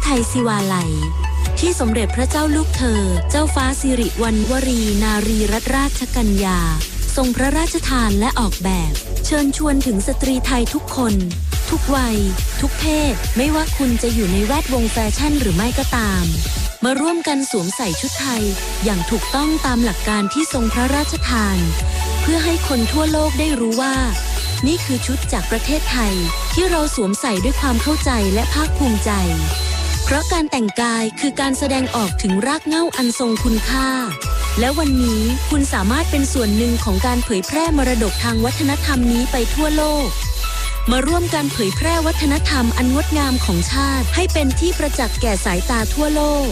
ไทยศิวาลัยที่สมเด็จพระเจ้าลูกเธอเจ้าฟ้าสิริวัณวรีนารีรัตนราชกัญญาทรงพระราชทานและออกแบบเชิญชวนถึงสตรีไทยทุกคนทุกวัยทุกเพศไม่ว่าคุณจะอยู่ในแวดวงแฟชั่นหรือไม่ก็ตามมาร่วมกันสวมใส่ชุดไทยอย่างถูกต้องตามหลักการที่ทรงพระราชทานเพื่อให้คนทั่วโลกได้รู้ว่านี่คือชุดจากประเทศไทยที่เราสวมใส่ด้วยความเข้าใจและภาคภูมิใจเพราะการแต่งกายคือการแสดงออกถึงรากเหง้าอันทรงคุณค่าและวันนี้คุณสามารถเป็นส่วนหนึ่งของการเผยแพร่มรดกทางวัฒนธรรมนี้ไปทั่วโลกมาร่วมกันเผยแพร่วัฒนธรรมอันงดงามของชาติให้เป็นที่ประจักษ์แก่สายตาทั่วโลก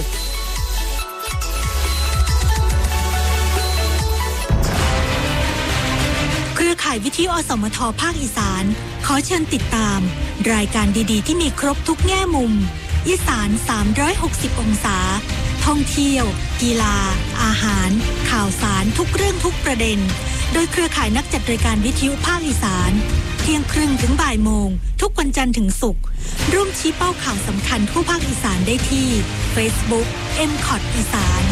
เครือข่ายวิทยุอสมทภาคอีสานขอเชิญติดตามรายการดีๆที่มีครบทุกแง่มุมอีสาน360องศาท่องเที่ยวกีฬาอาหารข่าวสารทุกเรื่องทุกประเด็นโดยเครือข่ายนักจัดรายการวิทยุภาคอีสานเที่ยงครึ่งถึงบ่ายโมงทุกวันจันทร์ถึงศุกร์ร่วมชี้เป้าข่าวสำคัญทั่วภาคอีสานได้ที่ Facebook MCOT อีสาน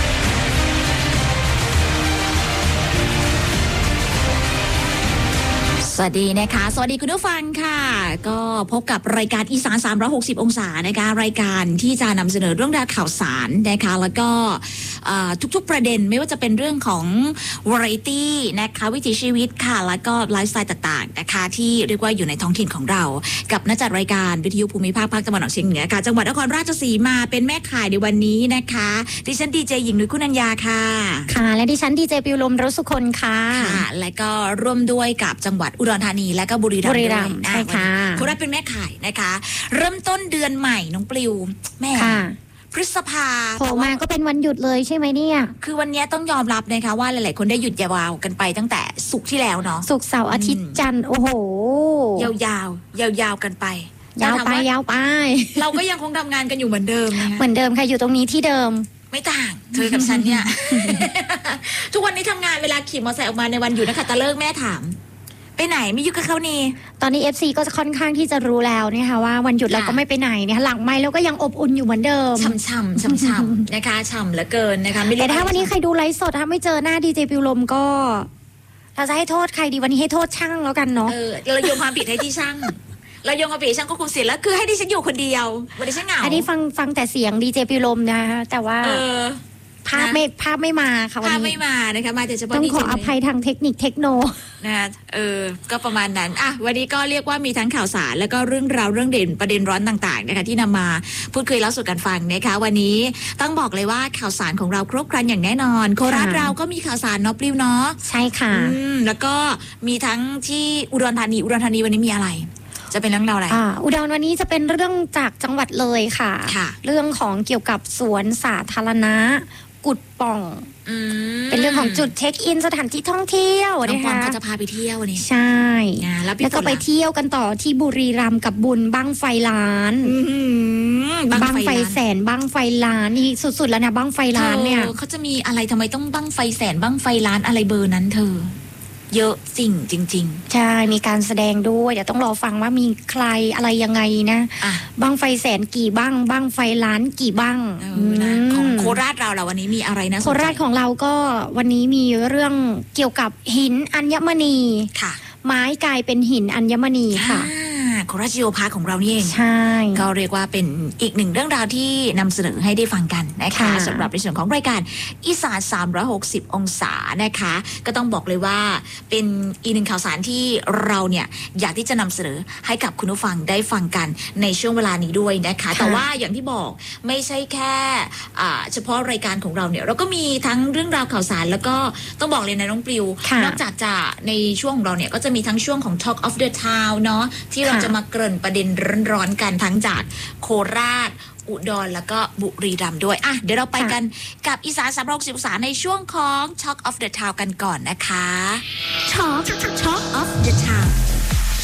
สวัสดีนะคะสวัสดีคุณผู้ฟังค่ะก็พบกับรายการอีสาน360องศานะคะรายการที่จะนำเสนอเรื่องราวข่าวสารนะคะแล้วก็ทุกๆประเด็นไม่ว่าจะเป็นเรื่องของวาไรตี้นะคะวิถีชีวิตค่ะแล้วก็ไลฟ์สไตล์ต่างๆนะคะที่เรียกว่าอยู่ในท้องถิ่นของเรากับนักจัดรายการวิทยุภูมิภาคภาคตะวันออกเฉียงเหนือค่ะจังหวัดนครราชสีมาเป็นแม่ข่ายในวันนี้นะคะดิฉันดีเจหญิงนุ้ยคุณัญญาค่ะค่ะและดิฉันดีเจปิวลมรสุคนค่ะและก็ร่วมด้วยกับจังหวัดอุดรธานีและก็บุรีรัมย์ใช่ค่ะโคราชเป็นแม่ข่ายนะคะเริ่มต้นเดือนใหม่น้องปลิวแม่พฤษภาโผล่มาก็เป็นวันหยุดเลยใช่ไหมเนี่ยคือวันนี้ต้องยอมรับนะคะว่าหลายๆคนได้หยุดยาวๆกันไปตั้งแต่ศุกร์ที่แล้วเนาะศุกร์เสาร์อาทิตย์จันทร์โอ้โหยาวๆกันไปยาวไปเราก็ยังคงทำงานกันอยู่เหมือนเดิมเหมือนเดิมค่ะอยู่ตรงนี้ที่เดิมไม่ต่างเธอกับฉันเนี่ย ทุกวันนี้ทำงานเวลาขี่มอเตอร์ไซค์ออกมาในวันหยุดนะคะตะเลิกแม่ถามไปไหนไม่อยู่กับเขานี่ตอนนี้ FC ก็จะค่อนข้างที่จะรู้แล้วนะคะว่าวันหยุดเราก็ไม่ไปไหนเนี่ยหลังไมค์เราก็ยังอบอุ่นอยู่เหมือนเดิมช่ำๆนะคะฉ่ำเหลือเกินนะคะแต่ถ้าวันนี้ใครดูไลฟ์สดถ้าไม่เจอหน้าดีเจปิวลมก็เราจะให้โทษใครดีวันนี้ให้โทษช่างแล้วกันเนาะเราโยนความผิดให้ที่ช่างเราโยงความผิดช่างก็คงเสียแล้วคือให้ดิฉันอยู่คนเดียววันนี้ฉันเหงาอันนี้ฟังแต่เสียงดีเจปิวลมนะคะแต่ว่าภาพไม่มาค่ะวันนี้ภาพไม่มานะคะมาแต่เฉพาะต้องขออภัยทางเทคนิคเทคโนนะคะก็ประมาณนั้นอ่ะวันนี้ก็เรียกว่ามีทั้งข่าวสารแล้วก็เรื่องราวเรื่องเด่นประเด็นร้อนต่างๆนะคะที่นำมาพูดคุยเล่าสู่กันฟังนะคะวันนี้ต้องบอกเลยว่าข่าวสารของเราครบครันอย่างแน่นอนโคราชเราก็มีข่าวสารเนาะปลิ้วเนาะใช่ค่ะแล้วก็มีทั้งที่อุดรธานีวันนี้มีอะไรจะเป็นเรื่องราวอะไรอุดรวันนี้จะเป็นเรื่องจากจังหวัดเลยค่ะเรื่องของเกี่ยวกับสวนสาธารณะกุดป่องเป็นเรื่องของจุดเช็คอินสถานที่ท่องเที่ยวนะคะน้องปอนก็จะพาไปเที่ยวนี่ใช่แล้วก็ไปเที่ยวกันต่อที่บุรีรัมย์กับบุญบั้งไฟล้านบั้งไฟแสนบั้งไฟล้านนี่สุดๆแล้วนะบั้งไฟล้านเนี่ยเขาจะมีอะไรทำไมต้องบั้งไฟแสนบั้งไฟล้านอะไรเบอร์นั้นเธอเยอะสิ่งจริงๆใช่มีการแสดงด้วยเดี๋ยวต้องรอฟังว่ามีใครอะไรยังไงนะบั้งไฟแสนกี่บั้งไฟล้านกี่บั้งของโคราชเราวันนี้มีอะไรนะโคราชของเราก็วันนี้มีเรื่องเกี่ยวกับหินอัญมณีค่ะไม้กลายเป็นหินอัญมณีค่ะโคราชจิโอพาร์คของเรานี่เองใช่ก็เรียกว่าเป็นอีกหนึ่งเรื่องราวที่นำเสนอให้ได้ฟังกันนะคะสำหรับในส่วนของรายการอีสาน360องศานะคะก็ต้องบอกเลยว่าเป็นอีกหนึ่งข่าวสารที่เราเนี่ยอยากที่จะนำเสนอให้กับคุณผู้ฟังได้ฟังกันในช่วงเวลานี้ด้วยนะคะแต่ว่าอย่างที่บอกไม่ใช่แค่เฉพาะรายการของเราเนี่ยเราก็มีทั้งเรื่องราวข่าวสารแล้วก็ต้องบอกเลยนะน้องปลิวนอกจากจะในช่วงของเราเนี่ยก็จะมีทั้งช่วงของ Talk of the Town เนาะที่เราจะมาเกริ่นประเด็นร้อนๆกันทั้งจากโคราชอุดรแล้วก็บุรีรัมย์ด้วยอ่ะเดี๋ยวเราไปกันกับอีสาน360องศาในช่วงของ Talk of the Town กันก่อนนะคะ Talk of the Town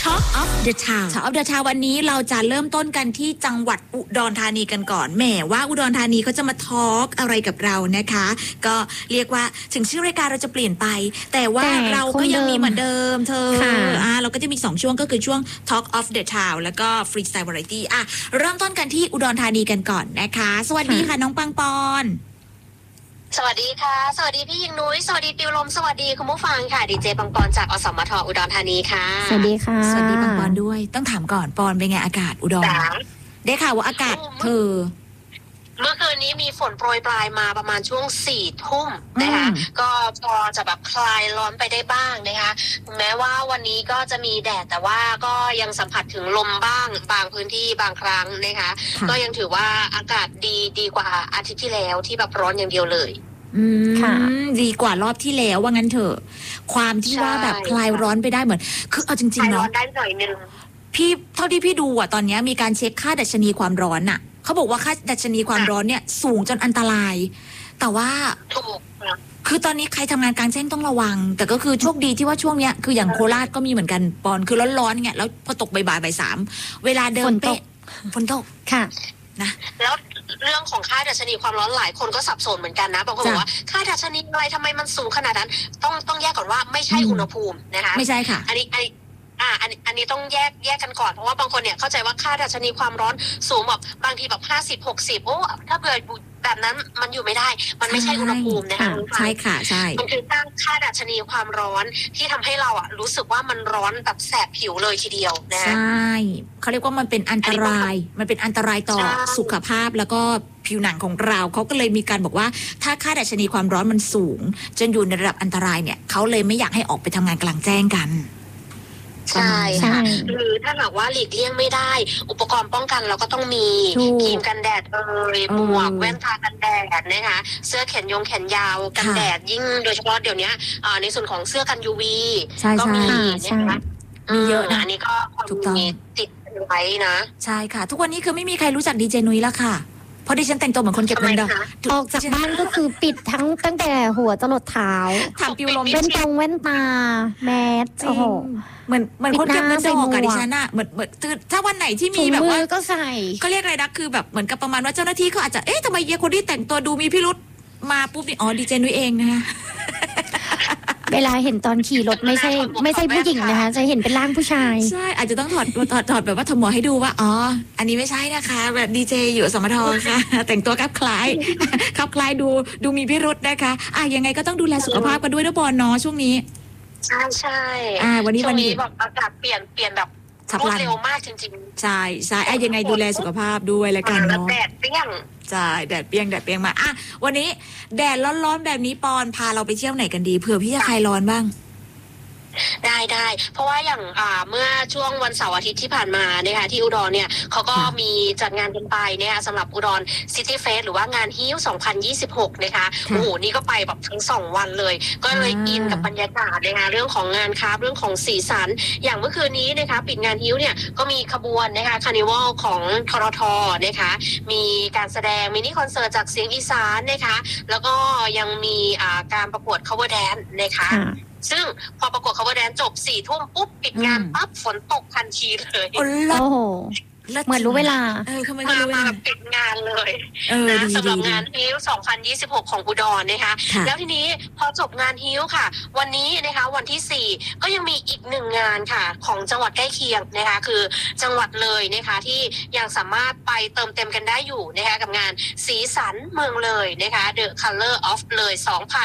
Talk of the Town Talk of the Town วันนี้เราจะเริ่มต้นกันที่จังหวัดอุดรธานีกันก่อนแหมว่าอุดรธานีเขาจะมาทอล์กอะไรกับเรานะคะก็เรียกว่าถึงชื่อรายการเราจะเปลี่ยนไปแต่ว่าเราก็ยังมีเหมือนเดิมเธอเราก็จะมี2ช่วงก็คือช่วง Talk of the Town แล้วก็ Freestyle Variety เริ่มต้นกันที่อุดรธานีกันก่อนนะคะสวัสดีค่ะน้องปังปอนสวัสดีค่ะสวัสดีพี่ยิงนุ้ยสวัสดีปิวลมสวัสดีคุณผู้ฟังค่ะดีเจปังปอนจากอสมทอุดรธานีค่ะสวัสดีค่ะสวัสดีปังปอนด้วยต้องถามก่อนปอนเป็นไงอากาศอุดรได้ข่าวว่าอากาศเมื่อคืนนี้มีฝนโปรยปลายมาประมาณช่วง4 ทุ่มนะคะก็พอจะแบบคลายร้อนไปได้บ้างนะคะแม้ว่าวันนี้ก็จะมีแดดแต่ว่าก็ยังสัมผัสถึงลมบ้างบางพื้นที่บางครั้งนะคะก็ยังถือว่าอากาศดีกว่าอาทิตย์ที่แล้วที่แบบร้อนอย่างเดียวเลยค่ะดีกว่ารอบที่แล้วว่างั้นเถอะความที่ว่าแบบคลายร้อนไปได้เหมือนคือเอาจริงๆเนาะคลายร้อนได้หน่อยนึงพี่เท่าที่พี่ดูตอนนี้มีการเช็คค่าดัชนีความร้อนเขาบอกว่าค่าดัชนีความร้อนเนี่ยสูงจนอันตรายแต่ว่าคือตอนนี้ใครทำงานกลางแจ้งต้องระวังแต่ก็คือโชคดีที่ว่าช่วงเนี้ยคืออย่างโคราชก็มีเหมือนกันปอนคือร้อนๆเงี้ยแล้วพอตกบ่ายบ่าย3เวลาเดินเป๊ะฝนตกค่ะนะแล้วเรื่องของค่าดัชนีความร้อนหลายคนก็สับสนเหมือนกันนะบางคนบอกว่าค่าดัชนีอะไรทำไมมันสูงขนาดนั้นต้องแยกก่อนว่าไม่ใช่อุณหภูมินะคะไม่ใช่ค่ะอันนี้ต้องแยกกันก่อนเพราะว่าบางคนเนี่ยเข้าใจว่าค่าดัชนีความร้อนสูงแบบบางทีแบบ50-60โอ้ถ้าเกิดแบบนั้นมันอยู่ไม่ได้มันไม่ใช่อุณหภูมินะคะใช่ค่ะใช่มันคือตั้งค่าดัชนีความร้อนที่ทำให้เรารู้สึกว่ามันร้อนแบบแสบผิวเลยทีเดียวนะใช่เขาเรียกว่ามันเป็นอันตรายมันเป็นอันตรายต่อสุขภาพแล้วก็ผิวหนังของเราเขาก็เลยมีการบอกว่าถ้าค่าดัชนีความร้อนมันสูงจนอยู่ในระดับอันตรายเนี่ยเขาเลยไม่อยากให้ออกไปทำงานกลางแจ้งกันใช่ค่ะหรือถ้าหากว่าหลีกเลี่ยงไม่ได้อุปกรณ์ป้องกันเราก็ต้องมีครีมกันแดดหมวกแว่นตากันแดดนะคะเสื้อแขนยาวกันแดดยิ่งโดยเฉพาะเดี๋ยวนี้ในส่วนของเสื้อกัน UV ก็มีนะคะมีเยอะนะอันนี้ก็มีติดไว้นะใช่ค่ะทุกวันนี้คือไม่มีใครรู้จักดีเจนุ้ยแล้วค่ะเพราะดิฉันแต่งตัวเหมือนคนเก็บเงินดอกออกจากบ้านก็คือปิดตั้งแต่หัวจรดเท้าถามปิวลมแว่นตาแมสโอ้โหเหมือนคนเก็บเงินดอกกับดิฉันเหมือนถ้าวันไหนที่มีแบบว่าก็ใส่เขาเรียกอะไรนะคือแบบเหมือนกับประมาณว่าเจ้าหน้าที่เขาอาจจะทำไมเยคนที่แต่งตัวดูมีพิรุธมาปุ๊บนี่ดีเจนุ้ยเองนะคะเวลาเห็นตอนขี่รถไม่ใช่ผู้หญิงนะคะจะเห็นเป็นร่างผู้ชายใช่อาจจะต้องถอดแบบว่าถอดหมวกให้ดูว่าอันนี้ไม่ใช่นะคะแบบดีเจอยู่สมทค่ะแต่งตัวคล้ายดูมีพิรุธนะคะยังไงก็ต้องดูแลสุขภาพกันด้วยนะบอลเนาะช่วงนี้ใช่วันนี้แบบอากาศเปลี่ยนแบบรวดเร็วมากจริงๆใช่ยังไงดูแลสุขภาพด้วยแล้วกันเนาะแดดเปรี้ยงใช่แดดเปรี้ยงมาวันนี้แดดร้อนๆแบบนี้ปอนพาเราไปเที่ยวไหนกันดีเผื่อพี่จะคลายร้อนบ้างได้เพราะว่าอย่างเมื่อช่วงวันเสาร์อาทิตย์ที่ผ่านมานะคะที่อุดรเนี่ยเขาก็มีจัดงานกันไปนะคะสำหรับอุดรซิตี้เฟสหรือว่างานฮิ้ว2026นะคะโอ้โหนี่ก็ไปแบบทั้ง2 วันเลยก็เลยอินกับบรรยากาศนะคะเรื่องของงานคราฟเรื่องของสีสันอย่างเมื่อคืนนี้นะคะปิดงานฮิ้วเนี่ยก็มีขบวนนะคะคาร์นิวัลของทรทนะคะมีการแสดงมินิคอนเสิร์ตจากเสียงอีสานนะคะแล้วก็ยังมีการประกวด cover dance นะคะซึ่งพอประกวด cover dance จบ4 ทุ่มปุ๊บปิดงานปั๊บฝนตกทันทีเลยโอ้โหเหมือนรู้เวลามาปิดงานเลยนะสำหรับงานฮิ้ว2026ของอุดรนะคะแล้วทีนี้พอจบงานฮิ้วค่ะวันนี้นะคะวันที่4ก็ยังมีอีก1 งานค่ะของจังหวัดใกล้เคียงนะคะคือจังหวัดเลยนะคะที่ยังสามารถไปเติมเต็มกันได้อยู่นะคะกับงานสีสันเมืองเลยนะคะ The Color of เลย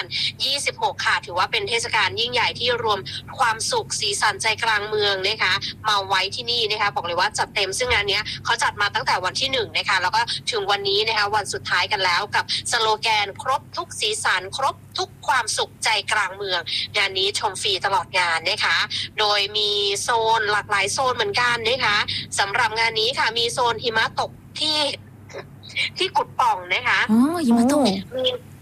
2026ค่ะถือว่าเป็นเทศกาลยิ่งใหญ่ที่รวมความสุขสีสันใจกลางเมืองนะคะมาไว้ที่นี่นะคะบอกเลยว่าจัดเต็มซึ่งงานนี้เขาจัดมาตั้งแต่วันที่1นะคะแล้วก็ถึงวันนี้นะคะวันสุดท้ายกันแล้วกับสโลแกนครบทุกสีสันครบทุกความสุขใจกลางเมืองงานนี้ชมฟรีตลอดงานนะคะโดยมีโซนหลากหลายโซนเหมือนกันนะคะสำหรับงานนี้ค่ะมีโซนหิมะตกที่กุดป่องนะคะหิมะตก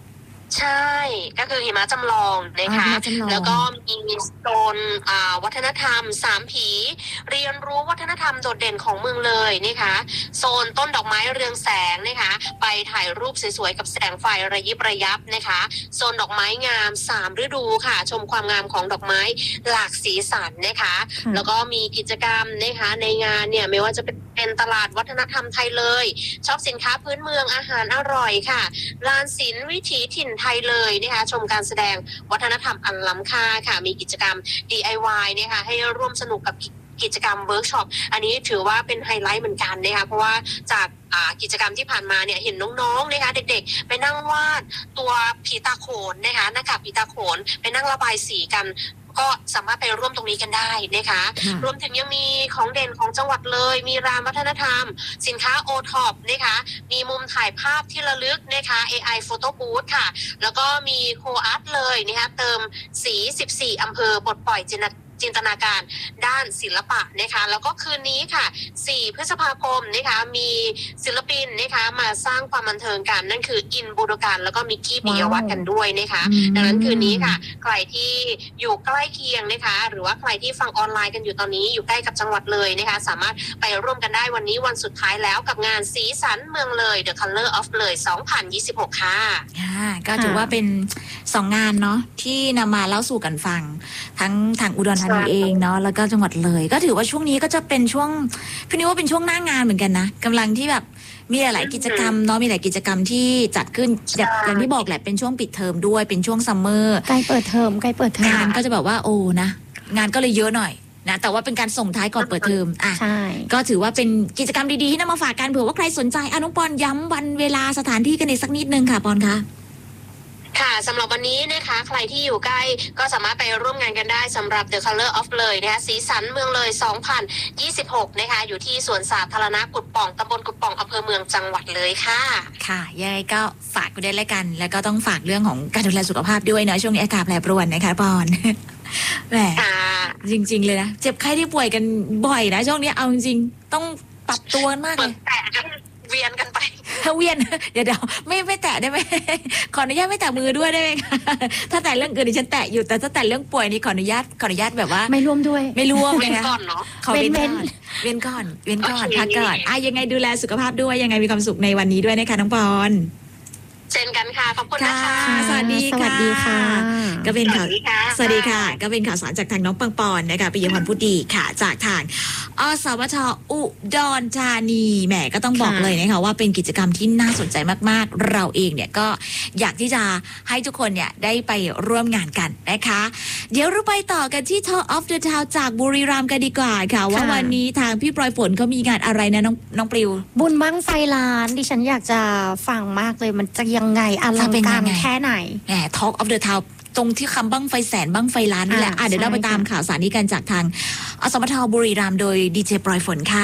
ใช่ก็คือหิมะจำลองนะคะแล้วก็มีโซนวัฒนธรรม3ผีเรียนรู้วัฒนธรรมโดดเด่นของเมืองเลยนะคะโซนต้นดอกไม้เรืองแสงนะคะไปถ่ายรูปสวยๆกับแสงไฟระยิบระยับนะคะโซนดอกไม้งาม3ฤดูค่ะชมความงามของดอกไม้หลากสีสันนะคะแล้วก็มีกิจกรรมนะคะในงานเนี่ยไม่ว่าจะเป็นตลาดวัฒนธรรมไทยเลยช็อปสินค้าพื้นเมืองอาหารอร่อยค่ะลานศิลป์วิถีถิ่นไทยเลยนะคะชมการแสดงวัฒนธรรมอันล้ำค่าค่ะมีกิจกรรม DIY นะคะให้ร่วมสนุกกับกิจกรรมเวิร์กช็อปอันนี้ถือว่าเป็นไฮไลท์เหมือนกันนะคะเพราะว่าจากกิจกรรมที่ผ่านมาเนี่ยเห็นน้องๆนะคะเด็กๆไปนั่งวาดตัวผีตาโขนนะคะหน้ากากผีตาโขนไปนั่งระบายสีกันก็สามารถไปร่วมตรงนี้กันได้นะคะรวมถึงยังมีของเด่นของจังหวัดเลยมีรามวัฒนธรรมสินค้า O-Top นะคะมีมุมถ่ายภาพที่ระลึกนะคะ AI Photo Booth ค่ะแล้วก็มีโคอาร์ตเลยนะคะเติมสี14อำเภอปลดปล่อยจินตนาการด้านศิลปะนะคะแล้วก็คืนนี้ค่ะ4พฤษภาคมนะคะมีศิลปินนะคะมาสร้างความบันเทิงกันนั่นคืออินบูโดกันแล้วก็มิกกี้ปิยวัฒน์กันด้วยนะคะดังนั้นคืนนี้ค่ะใครที่อยู่ใกล้เคียงนะคะหรือว่าใครที่ฟังออนไลน์กันอยู่ตอนนี้อยู่ใกล้กับจังหวัดเลยนะคะสามารถไปร่วมกันได้วันนี้วันสุดท้ายแล้วกับงานสีสันเมืองเลย The Color of เลย2026ค่ะก็ถือว่าเป็น2งานเนาะที่นำมาเล่าสู่กันฟังทั้งทางอุดรธานีเองเนาะแล้วก็จังหวัดเลยก็ถือว่าช่วงนี้ก็จะเป็นช่วงพี่นี่ว่าเป็นช่วงหน้างานเหมือนกันนะกำลังที่แบบมีหลายกิจกรรมเนาะมีหลายกิจกรรมที่จัดขึ้นอย่างที่บอกแหละเป็นช่วงปิดเทอมด้วยเป็นช่วงซัมเมอร์ใกล้เปิดเทอมงานก็จะแบบว่าโอ้นะงานก็เลยเยอะหน่อยนะแต่ว่าเป็นการส่งท้ายก่อนเปิดเทอมใช่ก็ถือว่าเป็นกิจกรรมดีๆที่นำมาฝากกันเผื่อว่าใครสนใจน้องปอนย้ำวันเวลาสถานที่กันอีกสักนิดนึงค่ะปอนคะค่ะสำหรับวันนี้นะคะใครที่อยู่ใกล้ก็สามารถไปร่วมงานกันได้สำหรับ The Color of เลยนะคะสีสันเมืองเลย2026นะคะอยู่ที่สวนสาธารณะกุดป่องตำบลกุดป่องอำเภอเมืองจังหวัดเลยค่ะค่ะยังไงก็ฝากกันด้วยแล้วกันแล้วก็ต้องฝากเรื่องของการดูแลสุขภาพด้วยเนาะช่วงนี้อากาศแปรปรวนนะคะปอนแหมจริงๆเลยนะเจ็บไข้ที่ป่วยกันบ่อยนะช่วงนี้เอาจริงๆต้องปรับตัวมากเลยเวียนกันไปเวียนเดี๋ยวไม่แตะได้ไหมขออนุญาตไม่แตะมือด้วยได้ไหมคะถ้าแต่เรื่องอื่นดิฉันแตะอยู่แต่ถ้าแต่เรื่องป่วยนี่ขออนุญาตแบบว่าไม่ร่วมด้วยไม่ร่วมเลยนะขอเวียนก่อนพักก่อนยังไงดูแลสุขภาพด้วยยังไงมีความสุขในวันนี้ด้วยนะคะน้องปอนเช่นกันค่ะขอบคุณนะคะสวัสดีค่ะก็เป็นข่าวสวัสดีค่ะก็เป็นข่าวสารจากทางน้องปังปอนนะคะปิยพรพุทธดีค่ะจากทางอสมทอุดรธานีแหมก็ต้องบอกเลยนะคะว่าเป็นกิจกรรมที่น่าสนใจมากๆเราเองเนี่ยก็อยากที่จะให้ทุกคนเนี่ยได้ไปร่วมงานกันนะคะเดี๋ยวเราไปต่อกันที่ Talk of the Town จากบุรีรัมย์กันดีกว่าค่ะว่าวันนี้ทางพี่ปลอยฝนเขามีงานอะไรนะน้องปลิวบุญบั้งไฟล้านดิฉันอยากจะฟังมากเลยมันจะยังไงอลังการแค่ไหนแหม Talk of the Town ตรงที่คำบั้งไฟแสนบั้งไฟล้านนี่แหละเดี๋ยวเราไปตามข่าวสารนี้กันจากทางอสมทบุรีรัมย์โดยดีเจปลอยฝนค่ะ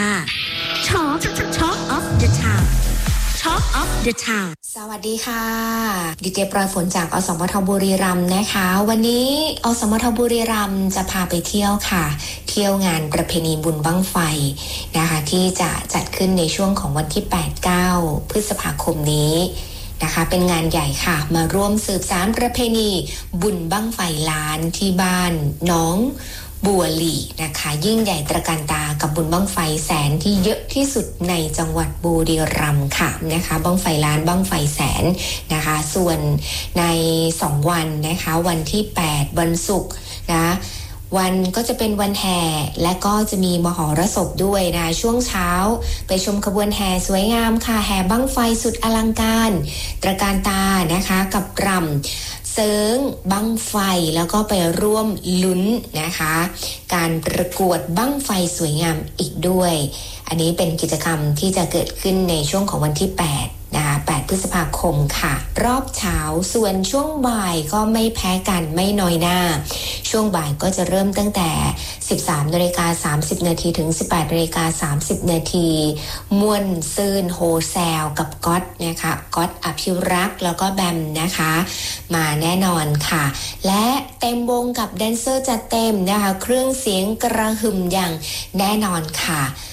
Talk of the Town Talk of the Town สวัสดีค่ะดีเจปลอยฝนจากอสมทบุรีรัมย์นะคะวันนี้อสมทบุรีรัมย์จะพาไปเที่ยวค่ะเที่ยวงานประเพณีบุญบั้งไฟนะคะที่จะจัดขึ้นในช่วงของวันที่ 8-9 พฤษภาคมนี้นะคะเป็นงานใหญ่ค่ะมาร่วมสืบสานประเพณีบุญบั้งไฟล้านที่บ้านน้องบัวหลี่นะคะยิ่งใหญ่ตระการตากับบุญบั้งไฟแสนที่เยอะที่สุดในจังหวัดบุรีรัมย์ค่ะนะคะบั้งไฟล้านบั้งไฟแสนนะคะส่วนใน2วันนะคะวันที่8วันศุกร์นะวันก็จะเป็นวันแห่และก็จะมีมหรสพด้วยนะช่วงเช้าไปชมขบวนแห่สวยงามค่ะแห่บั้งไฟสุดอลังการตระการตานะคะกับรำเสิร์งบั้งไฟแล้วก็ไปร่วมลุ้นนะคะการประกวดบั้งไฟสวยงามอีกด้วยอันนี้เป็นกิจกรรมที่จะเกิดขึ้นในช่วงของวันที่8นะคะ8พฤษภาคมค่ะรอบเช้าส่วนช่วงบ่ายก็ไม่แพ้กันไม่น้อยหน้าช่วงบ่ายก็จะเริ่มตั้งแต่ 13:30 น.ถึง 18:30 น.ม่วนซื่นโฮแซลกับก๊อตนะคะก๊อตอภิรักษ์แล้วก็แบมนะคะมาแน่นอนค่ะและเต็มวงกับแดนเซอร์จัดเต็มนะคะเครื่องเสียงกระหึ่มอย่างแน่นอนค่ะ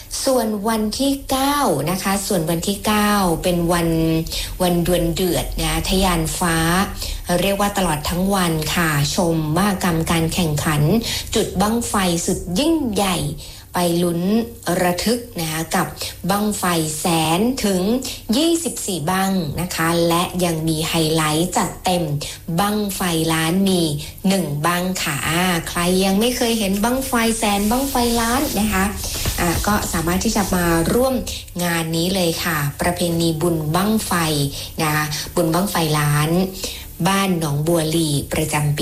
ส่วนวันที่9นะคะส่วนวันที่9เป็นวันดวลเดือดนะทะยานฟ้าเรียกว่าตลอดทั้งวันค่ะชมมหกรรมการแข่งขันจุดบั้งไฟสุดยิ่งใหญ่ไปลุ้นระทึกนะคะกับบั้งไฟแสนถึง24บั้งนะคะและยังมีไฮไลท์จัดเต็มบั้งไฟล้านมี1บั้งค่ะใครยังไม่เคยเห็นบั้งไฟแสนบั้งไฟล้านนะคะก็สามารถที่จะมาร่วมงานนี้เลยค่ะประเพณีบุญบั้งไฟนะคะบุญบั้งไฟล้านบ้านหนองบัวลีประจำปี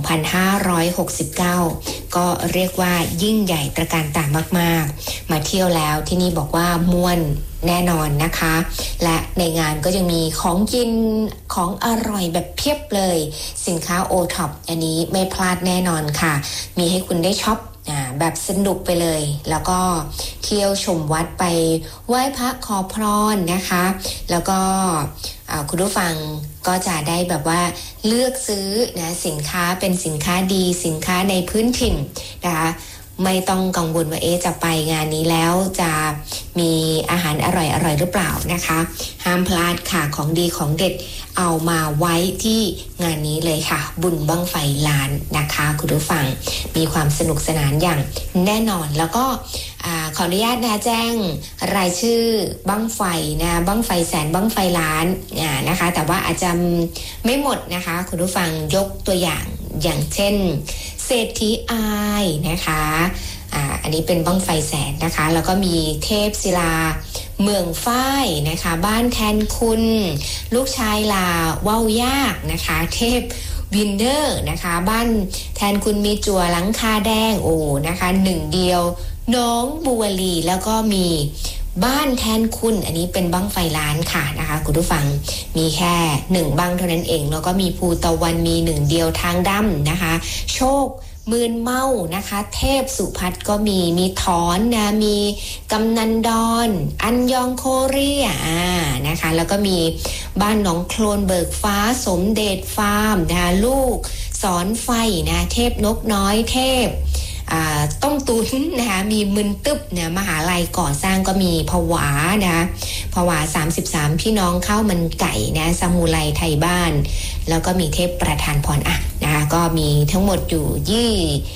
2569 ก็เรียกว่ายิ่งใหญ่ตระการตามากๆมาเที่ยวแล้วที่นี่บอกว่าม่วนแน่นอนนะคะและในงานก็ยังมีของกินของอร่อยแบบเพียบเลยสินค้าโอท็อปอันนี้ไม่พลาดแน่นอนค่ะมีให้คุณได้ช็อปแบบสนุกไปเลยแล้วก็เที่ยวชมวัดไปไหว้พระขอพรนะคะแล้วก็คุณผู้ฟังก็จะได้แบบว่าเลือกซื้อนะสินค้าเป็นสินค้าดีสินค้าในพื้นถิ่นนะคะไม่ต้องกังวลว่าจะไปงานนี้แล้วจะมีอาหารอร่อยหรือเปล่านะคะห้ามพลาดค่ะของดีของเด็ดเอามาไว้ที่งานนี้เลยค่ะบุญบั้งไฟล้านนะคะคุณผู้ฟังมีความสนุกสนานอย่างแน่นอนแล้วก็ขออนุญาตนะแจ้งรายชื่อบั้งไฟนะบั้งไฟแสนบั้งไฟล้านนะคะแต่ว่าอาจจะไม่หมดนะคะคุณผู้ฟังยกตัวอย่างเช่นเศรษฐีอายนะคะอันนี้เป็นบั้งไฟแสนนะคะแล้วก็มีเทพศิลาเมืองฝ้ายนะคะบ้านแทนคุณลูกชายลาว่าวยากนะคะเทพวินเดอร์นะคะบ้านแทนคุณมีจั่วหลังคาแดงนะคะหนึ่งเดียวน้องบัวลีแล้วก็มีบ้านแทนคุณอันนี้เป็นบั้งไฟล้านค่ะนะคะคุณผู้ฟังมีแค่1บั้งเท่านั้นเองแล้วก็มีภูตะวันมี1เดียวทางดำนะคะโชคมื่นเมานะคะเทพสุพัฒน์ก็มีถอนนะมีกำนันดอนอันยองโคเรียนะคะแล้วก็มีบ้านหนองโคลนเบิกฟ้าสมเด็จฟาร์มนะคะลูกสอนไฟนะเทพนกน้อยเทพต้มตุ๋นนะคะมีมึนตึบเนี่ยมหาลัยก่อสร้างก็มีผวานะผวา33พี่น้องข้าวมันไก่นะซามูไรไทยบ้านแล้วก็มีเทพประธานพรนะคะก็มีทั้งหมดอยู่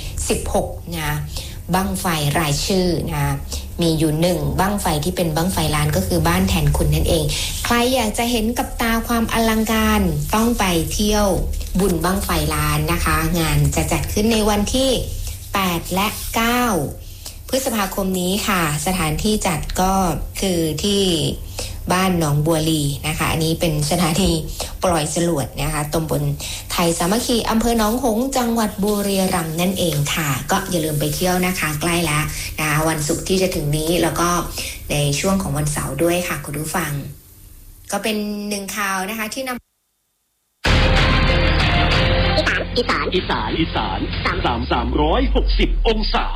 26นะบั้งไฟรายชื่อนะมีอยู่1บั้งไฟที่เป็นบั้งไฟล้านก็คือบ้านแทนคุณนั่นเองใครอยากจะเห็นกับตาความอลังการต้องไปเที่ยวบุญบั้งไฟล้านนะคะงานจะจัดขึ้นในวันที่8 และ 9 พฤษภาคมนี้ค่ะสถานที่จัดก็คือที่บ้านหนองบัวลีนะคะอันนี้เป็นสถานีปล่อยจรวดนะคะตำบลไทยสามัคคีอำเภอหนองหงส์จังหวัดบุรีรัมย์นั่นเองค่ะก็อย่าลืมไปเที่ยวนะคะใกล้แล้วนะวันศุกร์ที่จะถึงนี้แล้วก็ในช่วงของวันเสาร์ด้วยค่ะคุณผู้ฟังก็เป็น1ข่าวนะคะที่นำอีสาน360 องศา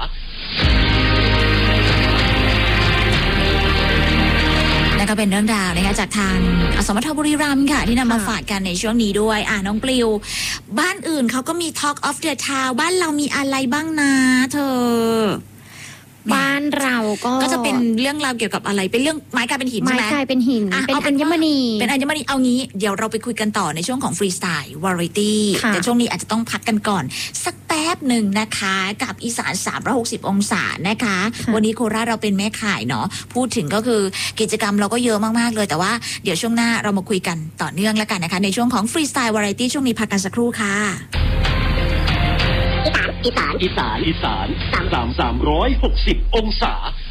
และก็เป็นเรื่องราวนะคะจากทางอสมทบุรีรัมย์ค่ะที่นำมาฝากกันในช่วงนี้ด้วยน้องปลิวบ้านอื่นเขาก็มี Talk of the Town บ้านเรามีอะไรบ้างนะเธอบ้านเราก็จะเป็นเรื่องราวเกี่ยวกับอะไรเป็นเรื่องไม้กลายเป็นหินใช่ไหมไม้กลายเป็นหินเป็นอัญมณีเอางี้เดี๋ยวเราไปคุยกันต่อในช่วงของฟรีสไตล์วาไรตี้แต่ช่วงนี้อาจจะต้องพักกันก่อนสักแป๊บหนึ่งนะคะกับอีสาน360องศานะคะวันนี้โคราชเราเป็นแม่ข่ายเนาะพูดถึงก็คือกิจกรรมเราก็เยอะมากๆเลยแต่ว่าเดี๋ยวช่วงหน้าเรามาคุยกันต่อเนื่องแล้วกันนะคะในช่วงของฟรีสไตล์วาไรตี้ช่วงนี้พักกันสักครู่ค่ะอีสาน360 องศา